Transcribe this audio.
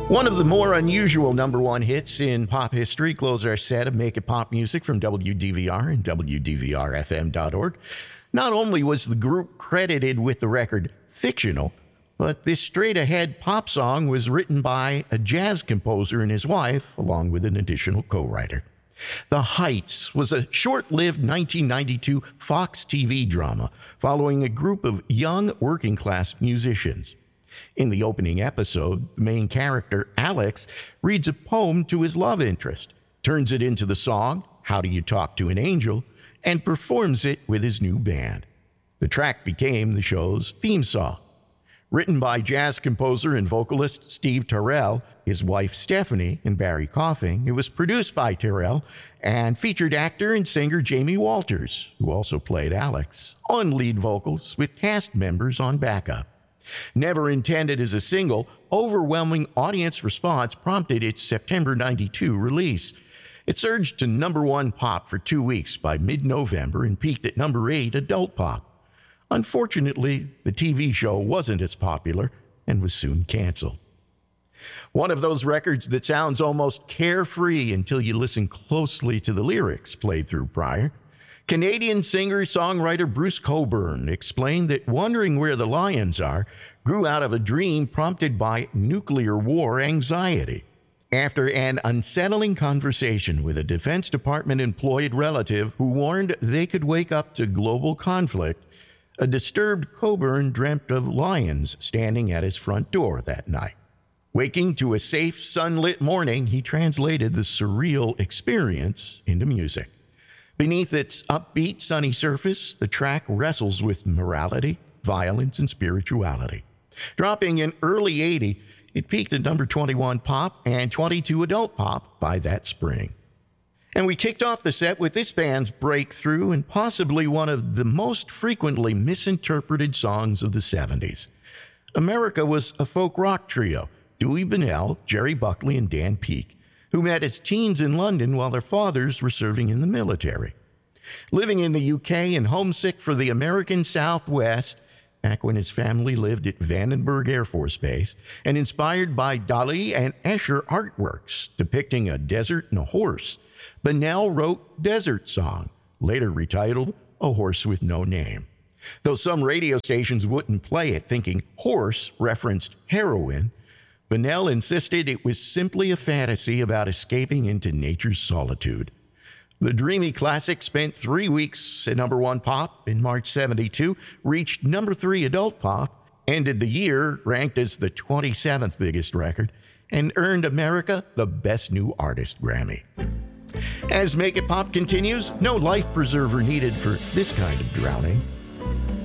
One of the more unusual number one hits in pop history closed our set of Make It Pop music from WDVR and WDVRFM.org. Not only was the group credited with the record fictional, but this straight-ahead pop song was written by a jazz composer and his wife, along with an additional co-writer. The Heights was a short-lived 1992 Fox TV drama following a group of young working-class musicians. In the opening episode, the main character, Alex, reads a poem to his love interest, turns it into the song, How Do You Talk to an Angel, and performs it with his new band. The track became the show's theme song. Written by jazz composer and vocalist Steve Terrell, his wife Stephanie, and Barry Coughing, it was produced by Terrell and featured actor and singer Jamie Walters, who also played Alex, on lead vocals with cast members on backup. Never intended as a single, overwhelming audience response prompted its September 92 release. It surged to number one pop for 2 weeks by mid-November and peaked at number 8 adult pop. Unfortunately, the TV show wasn't as popular and was soon canceled. One of those records that sounds almost carefree until you listen closely to the lyrics played through prior. Canadian singer-songwriter Bruce Cockburn explained that wondering where the Lions are grew out of a dream prompted by nuclear war anxiety. After an unsettling conversation with a Defense Department-employed relative who warned they could wake up to global conflict, a disturbed Cockburn dreamt of lions standing at his front door that night. Waking to a safe, sunlit morning, he translated the surreal experience into music. Beneath its upbeat, sunny surface, the track wrestles with morality, violence, and spirituality. Dropping in early 80, it peaked at number 21 pop and 22 adult pop by that spring. And we kicked off the set with this band's breakthrough and possibly one of the most frequently misinterpreted songs of the 70s. America was a folk rock trio, Dewey Bunnell, Jerry Buckley, and Dan Peake, who met as teens in London while their fathers were serving in the military. Living in the UK and homesick for the American Southwest, back when his family lived at Vandenberg Air Force Base, and inspired by Dali and Escher artworks depicting a desert and a horse, Bunnell wrote Desert Song, later retitled A Horse with No Name. Though some radio stations wouldn't play it thinking horse referenced heroin, Bunnell insisted it was simply a fantasy about escaping into nature's solitude. The dreamy classic spent 3 weeks at number one pop in March 72, reached number 3 adult pop, ended the year ranked as the 27th biggest record, and earned America the Best New Artist Grammy. As Make It Pop continues, no life preserver needed for this kind of drowning.